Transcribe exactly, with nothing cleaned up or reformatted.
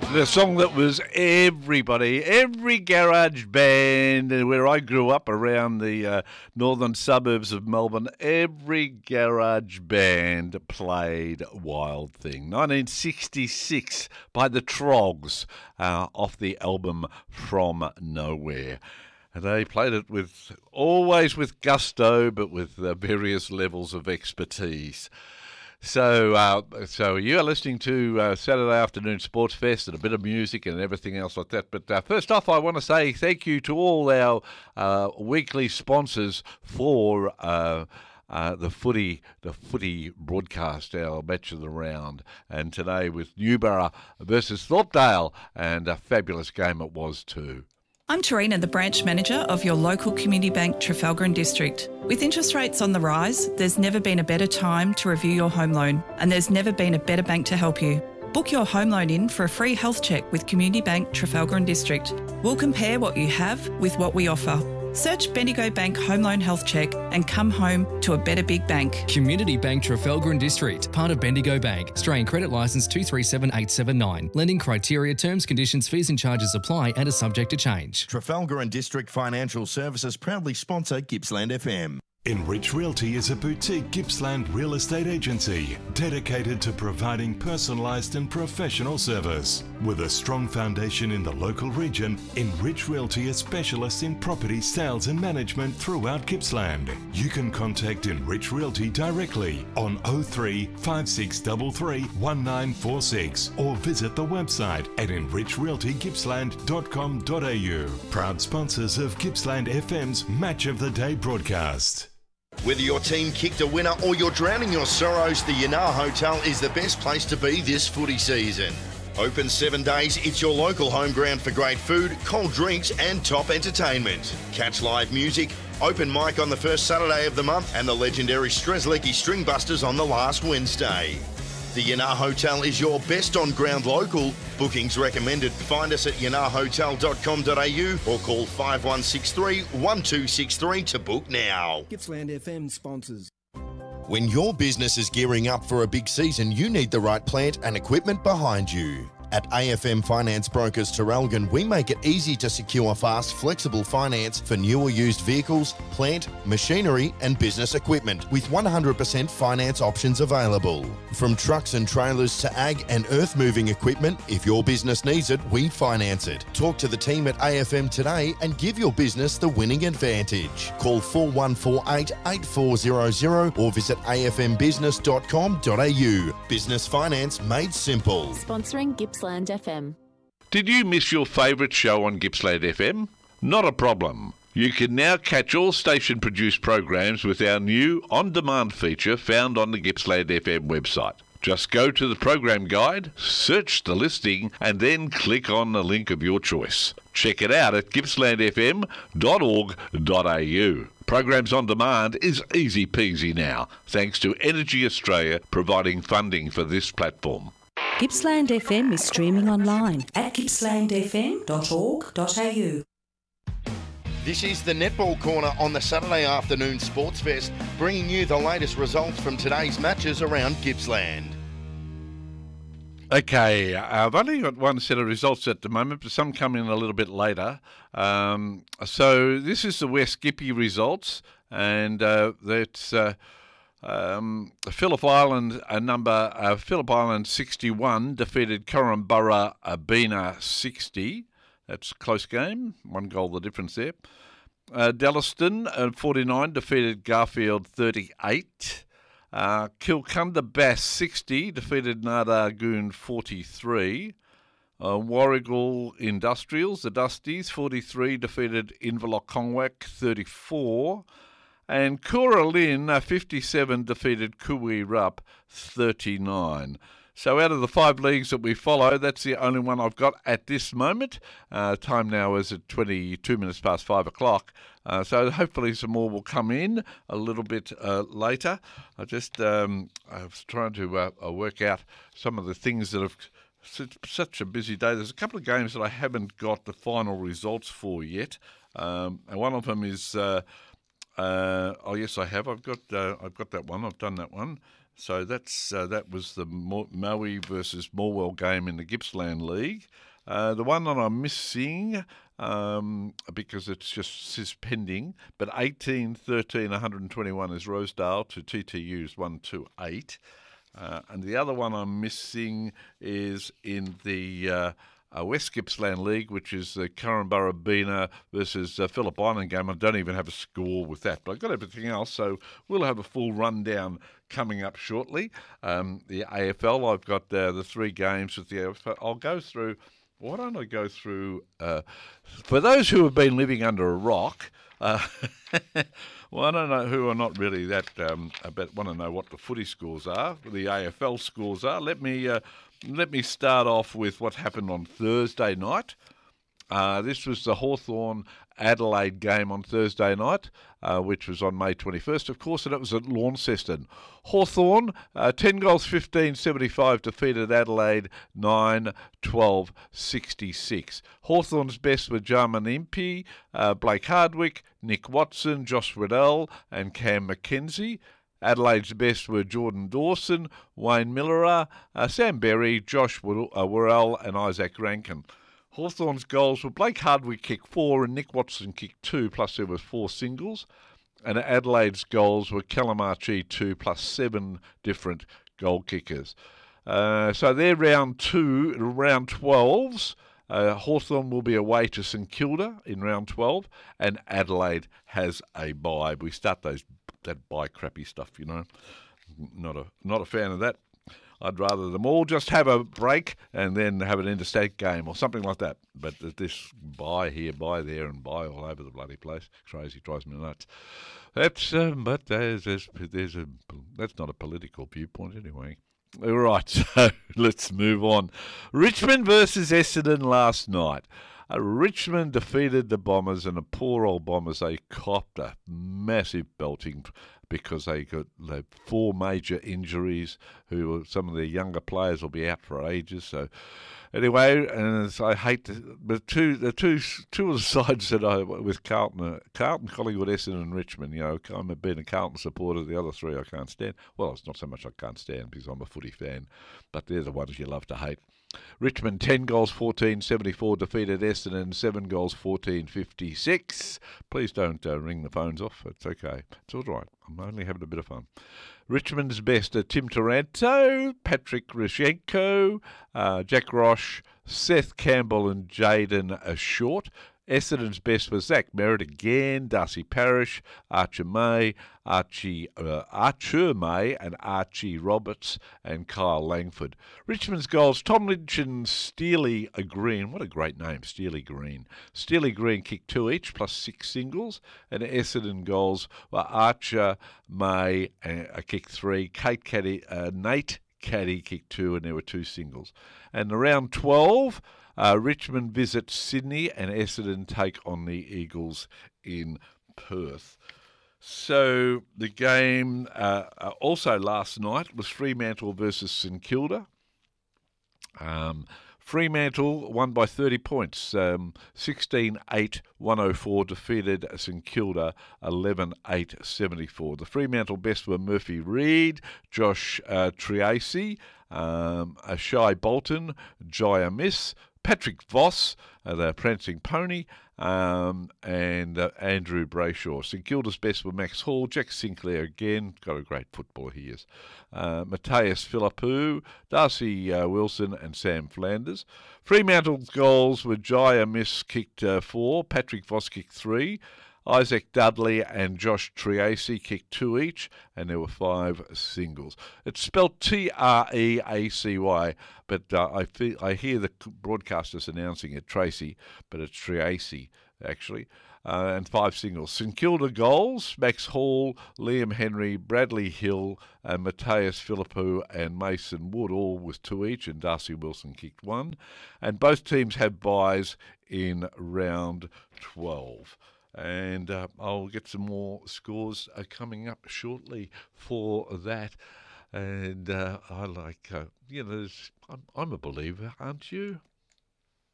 The song that was everybody, every garage band, and where I grew up around the uh, northern suburbs of Melbourne, every garage band played Wild Thing. nineteen sixty-six by the Troggs, uh, off the album From Nowhere. And they played it with always with gusto, but with uh, various levels of expertise. So, uh, so you are listening to uh, Saturday Afternoon Sports Fest and a bit of music and everything else like that. But uh, first off, I want to say thank you to all our uh, weekly sponsors for uh, uh, the footy, the footy broadcast, our match of the round, and today with Newborough versus Thorpdale, and a fabulous game it was too. I'm Tarina, the branch manager of your local community bank, Trafalgar and District. With interest rates on the rise, there's never been a better time to review your home loan, and there's never been a better bank to help you. Book your home loan in for a free health check with Community Bank, Trafalgar and District. We'll compare what you have with what we offer. Search Bendigo Bank Home Loan Health Check and come home to a better big bank. Community Bank Trafalgar and District, part of Bendigo Bank. Australian Credit Licence two three seven eight seven nine. Lending criteria, terms, conditions, fees and charges apply and are subject to change. Trafalgar and District Financial Services proudly sponsor Gippsland F M. Enrich Realty is a boutique Gippsland real estate agency dedicated to providing personalised and professional service. With a strong foundation in the local region, Enrich Realty is specialists in property sales and management throughout Gippsland. You can contact Enrich Realty directly on oh three, five six three three, one nine four six or visit the website at enrich realty gippsland dot com dot a u. Proud sponsors of Gippsland F M's Match of the Day broadcast. Whether your team kicked a winner or you're drowning your sorrows, the Yanar Hotel is the best place to be this footy season. Open seven days, it's your local home ground for great food, cold drinks and top entertainment. Catch live music, open mic on the first Saturday of the month and the legendary Strzelecki String Busters on the last Wednesday. The Yanar Hotel is your best on-ground local. Bookings recommended. Find us at yanar hotel dot com dot a u or call five one six three, one two six three to book now. Gippsland F M sponsors. When your business is gearing up for a big season, you need the right plant and equipment behind you. At A F M Finance Brokers Terralgan, we make it easy to secure fast, flexible finance for new or used vehicles, plant, machinery and business equipment with one hundred percent finance options available. From trucks and trailers to ag and earth moving equipment, if your business needs it, we finance it. Talk to the team at A F M today and give your business the winning advantage. Call four one four eight, eight four zero zero or visit a f m business dot com dot a u. Business finance made simple. Sponsoring Gippsland F M. Did you miss your favourite show on Gippsland F M? Not a problem. You can now catch all station-produced programs with our new on-demand feature found on the Gippsland F M website. Just go to the program guide, search the listing, and then click on the link of your choice. Check it out at gippsland f m dot org dot a u. Programs on demand is easy peasy now, thanks to Energy Australia providing funding for this platform. Gippsland F M is streaming online at gippsland f m dot org dot a u. This is the Netball Corner on the Saturday Afternoon Sports Fest, bringing you the latest results from today's matches around Gippsland. Okay, I've only got one set of results at the moment, but some come in a little bit later. Um, so this is the West Gippy results, and uh, that's... Uh, Um, Phillip Island, uh, number uh, Phillip Island sixty-one defeated Corumburra Abena sixty. That's a close game, one goal the difference there. Uh, Delliston uh, forty-nine defeated Garfield thirty-eight. Uh, Kilcunda Bass sixty defeated Nardagoon forty-three. Uh, Warrigal Industrials, the Dusties forty-three defeated Inverloch Kongwak thirty-four. And Cooralin, uh, fifty-seven, defeated Kuwi Rup, thirty-nine. So out of the five leagues that we follow, that's the only one I've got at this moment. Uh, time now is at twenty-two minutes past five o'clock. Uh, so hopefully some more will come in a little bit uh, later. I just um, I was trying to uh, work out some of the things that have... It's such a busy day. There's a couple of games that I haven't got the final results for yet. Um, and one of them is... Uh, Uh, oh yes, I have. I've got uh, I've got that one. I've done that one. So that's uh, that was the Mo- Maui versus Morwell game in the Gippsland League. Uh, the one that I'm missing, um, because it's just is pending, but eighteen thirteen one twenty-one is Rosedale to T T U's one two eight. Uh, and the other one I'm missing is in the uh, uh, West Gippsland League, which is the Currumburra Bina versus uh, Phillip Island game. I don't even have a score with that, but I've got everything else, so we'll have a full rundown coming up shortly. Um, the A F L, I've got uh, the three games with the A F L. I'll go through... Why don't I go through, uh, for those who have been living under a rock, uh, well, I don't know who are not really that, um, but want to know what the footy scores are, the A F L scores are. Let me uh, let me start off with what happened on Thursday night. Uh, this was the Hawthorn Adelaide game on Thursday night, uh, which was on May twenty-first, of course, and it was at Launceston. Hawthorn, uh, ten goals, fifteen seventy-five, defeated Adelaide nine twelve sixty-six. Hawthorn's best were Jarman Impey, uh, Blake Hardwick, Nick Watson, Josh Riddell, and Cam McKenzie. Adelaide's best were Jordan Dawson, Wayne Millerer, uh, Sam Berry, Josh Worrell, and Isaac Rankin. Hawthorn's goals were Blake Hardwick kicked four and Nick Watson kicked two, plus there were four singles. And Adelaide's goals were Callum Archie two, plus seven different goal kickers. Uh, so they're round two, round twelves. Uh, Hawthorn will be away to St Kilda in round twelve, and Adelaide has a bye. We start those that bye crappy stuff, you know. Not a not a fan of that. I'd rather them all just have a break and then have an interstate game or something like that. But this buy here, buy there, and buy all over the bloody place, crazy, drives me nuts. That's um, but there's, there's there's a that's not a political viewpoint anyway. All right, so let's move on. Richmond versus Essendon last night. Uh, Richmond defeated the Bombers, and the poor old Bombers, they copped a massive belting because they got they four major injuries. Who some of their younger players will be out for ages. So anyway, and I hate the, the two the two two of the sides that I with Carlton, uh, Carlton, Collingwood, Essendon, and Richmond. You know, I've been a Carlton supporter. The other three I can't stand. Well, it's not so much I can't stand because I'm a footy fan, but they're the ones you love to hate. Richmond ten goals, fourteen seventy-four, defeated Essendon seven goals, fourteen fifty-six. Please don't uh, ring the phones off. It's okay. It's all right. I'm only having a bit of fun. Richmond's best are Tim Taranto, Patrick Rishenko, uh, Jack Roche, Seth Campbell, and Jaden Short. Essendon's best was Zach Merritt again, Darcy Parish, Archer May, Archie uh, Archer May, and Archie Roberts, and Kyle Langford. Richmond's goals, Tomlin and Steely Green. What a great name, Steely Green. Steely Green kicked two each, plus six singles. And Essendon goals were Archer May, uh, kicked three, Kate Caddy, uh, Nate Caddy kicked two, and there were two singles. And around twelve, Uh, Richmond visit Sydney, and Essendon take on the Eagles in Perth. So the game uh, also last night was Fremantle versus St Kilda. Um, Fremantle won by thirty points, um, sixteen eight one oh four, defeated St Kilda eleven eight seventy-four. The Fremantle best were Murphy Reid, Josh uh, Triacy, um, Shai Bolton, Jaya Miss, Patrick Voss, uh, the prancing pony, um, and uh, Andrew Brayshaw. St Kilda's best were Max Hall, Jack Sinclair again, got a great footballer he is, uh, Matthias Philippou, Darcy uh, Wilson, and Sam Flanders. Fremantle's goals were Jaya Miss kicked uh, four, Patrick Voss kicked three, Isaac Dudley and Josh Triacy kicked two each, and there were five singles. It's spelled T R E A C Y, but uh, I feel, I hear the broadcasters announcing it Tracy, but it's Triacy, actually. Uh, and five singles. St Kilda goals, Max Hall, Liam Henry, Bradley Hill, and Matthias Philippou and Mason Wood, all with two each, and Darcy Wilson kicked one. And both teams have byes in round twelve. And uh, I'll get some more scores uh, coming up shortly for that. And uh, I like, uh, you know, I'm, I'm a believer, aren't you?